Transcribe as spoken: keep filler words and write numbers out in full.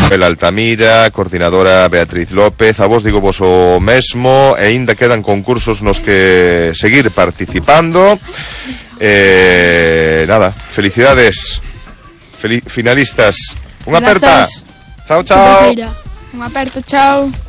Isabel Altamira, coordinadora Beatriz López, a vos digo vos o mesmo, e ainda quedan concursos nos que seguir participando. Eh, nada, felicidades, Fel finalistas. Unha aperta. Chao, chao. Unha aperta, chao.